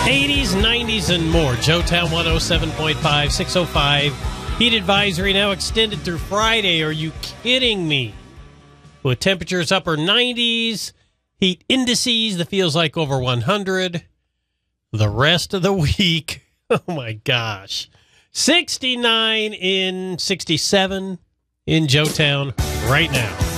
80s, 90s, and more. Joetown 107.5, 605. Heat advisory now extended through Friday. Are you kidding me? With temperatures upper 90s, heat indices that feels like over 100. The rest of the week, oh my gosh. 69 in 67 in Joetown right now.